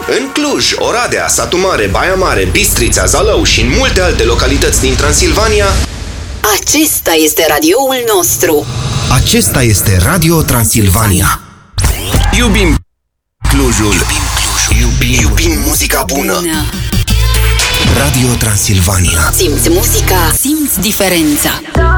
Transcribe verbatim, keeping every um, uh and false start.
În Cluj, Oradea, Satu Mare, Baia Mare, Bistrița, Zalău și în multe alte localități din Transilvania. Acesta este radioul nostru. Acesta este Radio Transilvania. Iubim Clujul. Iubim Clujul. Iubim, iubim muzica bună. Radio Transilvania. Simți muzica, simți diferența.